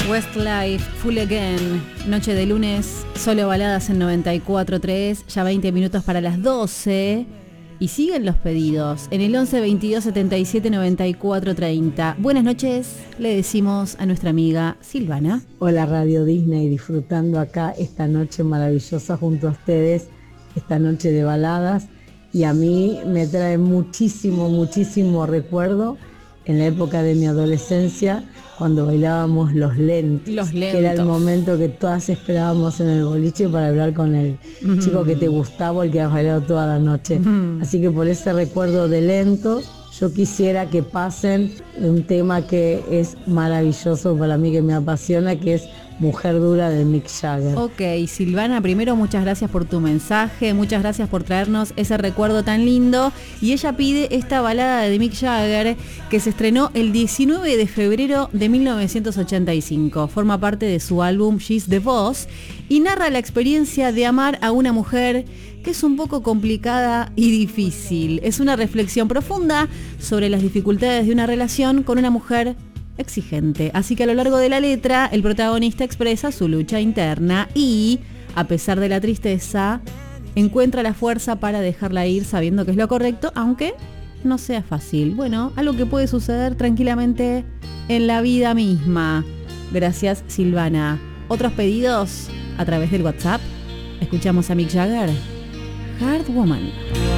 Westlife, Full Again, noche de lunes, solo baladas en 94.3, ya 20 minutos para las 12 y siguen los pedidos en el 11 22 77 94 30. Buenas noches, le decimos a nuestra amiga Silvana. Hola Radio Disney, disfrutando acá esta noche maravillosa junto a ustedes, esta noche de baladas, y a mí me trae muchísimo recuerdo en la época de mi adolescencia, cuando bailábamos los lentos, que era el momento que todas esperábamos en el boliche para hablar con el chico que te gustaba o el que has bailado toda la noche. Así que por ese recuerdo de lentos, yo quisiera que pasen un tema que es maravilloso para mí, que me apasiona, que es Mujer Dura de Mick Jagger. Ok, Silvana, primero muchas gracias por tu mensaje, muchas gracias por traernos ese recuerdo tan lindo. Y ella pide esta balada de Mick Jagger que se estrenó el 19 de febrero de 1985. Forma parte de su álbum She's the Boss y narra la experiencia de amar a una mujer que es un poco complicada y difícil. Es una reflexión profunda sobre las dificultades de una relación con una mujer exigente. Así que a lo largo de la letra, el protagonista expresa su lucha interna y, a pesar de la tristeza, encuentra la fuerza para dejarla ir sabiendo que es lo correcto, aunque no sea fácil. Bueno, algo que puede suceder tranquilamente en la vida misma. Gracias, Silvana. ¿Otros pedidos a través del WhatsApp? Escuchamos a Mick Jagger, Hard Woman.